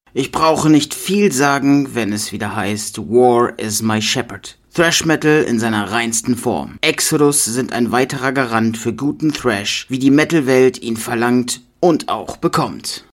Ich brauche nicht viel sagen, wenn es wieder heißt War is my shepherd. Thrash Metal in seiner reinsten Form. Exodus sind ein weiterer Garant für guten Thrash, wie die Metal-Welt ihn verlangt und auch bekommt.